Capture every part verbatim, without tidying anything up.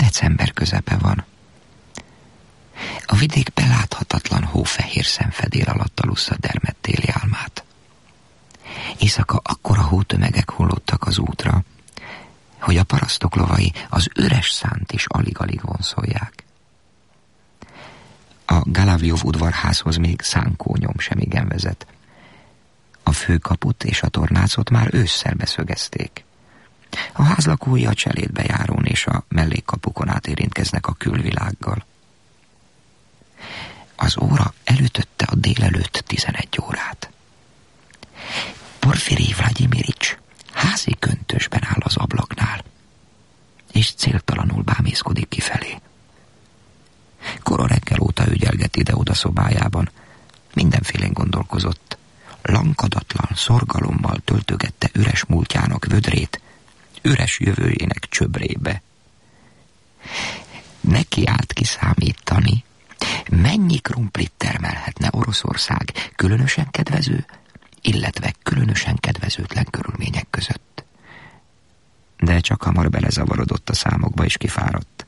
December közepe van. A vidék beláthatatlan hófehér szemfedél alatt alussza dermedt téli álmát. Éjszaka akkora hótömegek hullottak az útra, hogy a parasztok lovai az üres szánt is alig-alig vonszolják. A Galavliov udvarházhoz még szánkónyom sem igen vezet. A főkaput és a tornácot már ősszel beszögezték. A házlakói a cselédbe járón és a mellékkapukon át érintkeznek a külvilággal. Az óra elütötte a délelőtt tizenegy órát. Porfirij Vlagyimirics házi köntösben áll az ablaknál, és céltalanul bámészkodik kifelé. Kora reggel óta ügyelget ide-oda szobájában, mindenfélén gondolkozott. Lankadatlan szorgalommal töltögette üres múltjának vödrét, üres jövőjének csöbrébe. Neki állt kiszámítani, mennyi krumplit termelhetne Oroszország különösen kedvező, illetve különösen kedvezőtlen körülmények között. De csak hamar belezavarodott a számokba és kifáradt.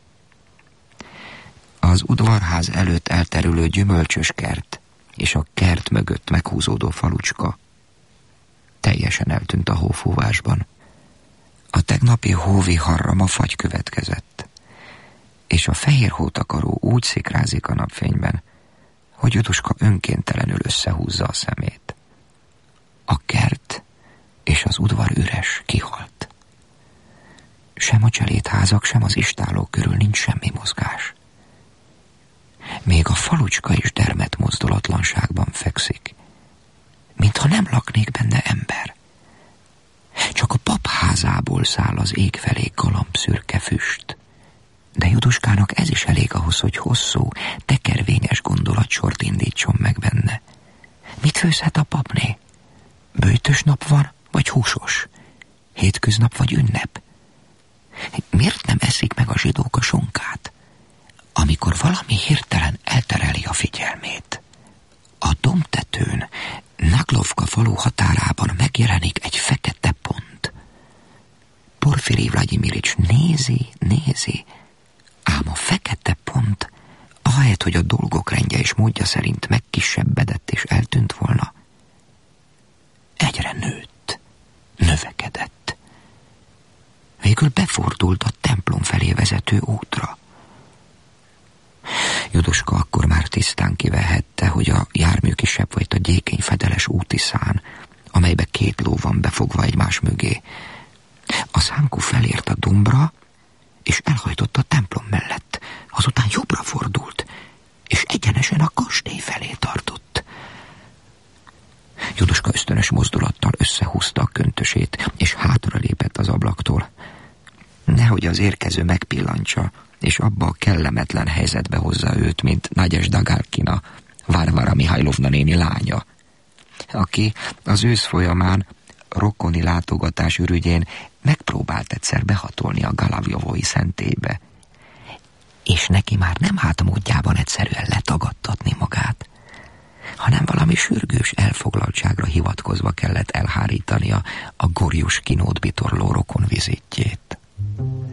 Az udvarház előtt elterülő gyümölcsös kert és a kert mögött meghúzódó falucska teljesen eltűnt a hófúvásban. A tegnapi hóviharra ma fagy következett, és a fehér hótakaró úgy szikrázik a napfényben, hogy Juduska önkéntelenül összehúzza a szemét. A kert és az udvar üres, kihalt. Sem a cselédházak, sem az istállók körül nincs semmi mozgás. Még a falucska is dermedt mozdulatlanságban fekszik, mintha nem laknék benne ember. Csak a pap házából száll az ég felé galambszürke füst, de Juduskának ez is elég ahhoz, hogy hosszú, tekervényes gondolatsort indítson meg benne. Mit főzhet a papné? Böjtös nap van, vagy húsos? Hétköznap, vagy ünnep? Miért nem eszik meg a zsidók a sonkát, amikor valami hirtelen eltereli a figyelmét? A dombtetőn, Naglovka falu határában megjelenik egy fekete pont. Porfirij Vlagyimirics nézi, nézi, ám a fekete pont, ahelyett, hogy a dolgok rendje és módja szerint megkisebbedett és eltűnt volna, egyre nőtt, növekedett. Végül befordult a templom felé vezető útra. Juduska akkor már tisztán kivehette, hogy a jármű kisebb volt a gyékeny fedeles útiszán, amelybe két ló van befogva egymás mögé. A szánkú felért a dombra, és elhajtott a templom mellett. Azután jobbra fordult, és egyenesen a kastély felé tartott. Juduska ösztönös mozdulattal összehúzta a köntösét, és hátra lépett az ablaktól. Nehogy az érkező megpillantsa, és abba a kellemetlen helyzetbe hozza őt, mint Nagyesda Galkina, Varvara Mihajlovna néni lánya, aki az ősz folyamán rokoni látogatás ürügyén megpróbált egyszer behatolni a Galavjovói szentélybe, és neki már nem állt módjában egyszerűen letagadtatni magát, hanem valami sürgős elfoglaltságra hivatkozva kellett elhárítania a Gorjuszkinót bitorló rokon vizitjét.